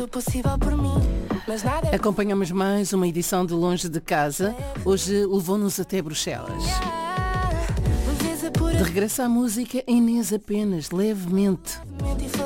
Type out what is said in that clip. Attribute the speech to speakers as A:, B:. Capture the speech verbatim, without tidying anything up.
A: tudo possível por mim. Mas nada é...
B: Acompanhamos mais uma edição de Longe de Casa. Hoje levou-nos até Bruxelas. De regresso à música, Inês apenas, levemente.